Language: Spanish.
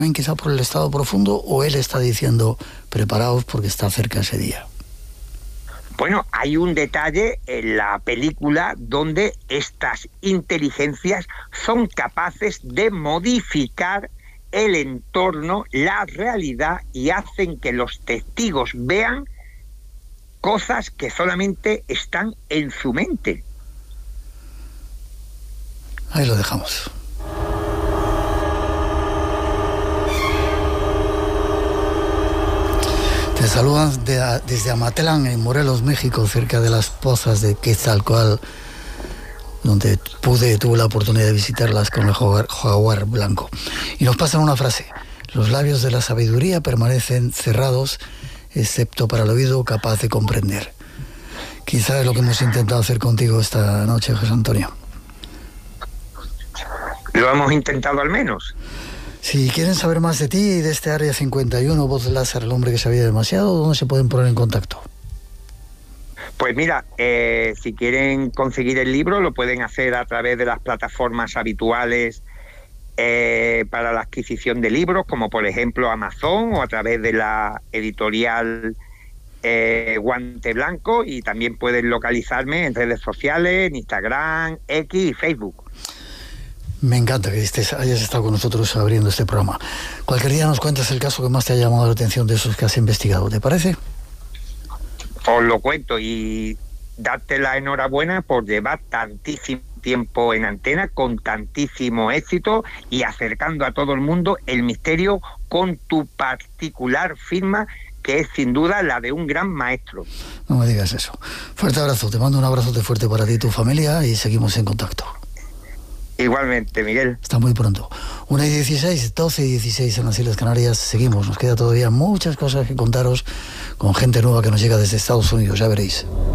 quizá por el estado profundo, o él está diciendo preparaos porque está cerca ese día? Bueno, hay un detalle en la película donde estas inteligencias son capaces de modificar el entorno, la realidad, y hacen que los testigos vean cosas que solamente están en su mente. Ahí lo dejamos. Te saludan desde Amatlán, en Morelos, México, cerca de las pozas de Quetzalcóatl, donde tuve la oportunidad de visitarlas con el jaguar blanco. Y nos pasan una frase: los labios de la sabiduría permanecen cerrados, excepto para el oído capaz de comprender. Quizás es lo que hemos intentado hacer contigo esta noche, José Antonio. Lo hemos intentado al menos. Si quieren saber más de ti y de este Área 51, Voz Láser, el hombre que sabía demasiado, ¿dónde se pueden poner en contacto? Pues mira, si quieren conseguir el libro, lo pueden hacer a través de las plataformas habituales para la adquisición de libros, como por ejemplo Amazon, o a través de la editorial Guante Blanco, y también pueden localizarme en redes sociales, en Instagram, X y Facebook. Me encanta que hayas estado con nosotros abriendo este programa. Cualquier día nos cuentas el caso que más te ha llamado la atención de esos que has investigado, ¿te parece? Os lo cuento, y darte la enhorabuena por llevar tantísimo tiempo en antena, con tantísimo éxito, y acercando a todo el mundo el misterio con tu particular firma, que es sin duda la de un gran maestro. No me digas eso. Fuerte abrazo, te mando un abrazote fuerte para ti y tu familia, y seguimos en contacto. Igualmente, Miguel. Hasta muy pronto. 1:16, 12:16 en las Islas Canarias. Seguimos, nos queda todavía muchas cosas que contaros con gente nueva que nos llega desde Estados Unidos, ya veréis.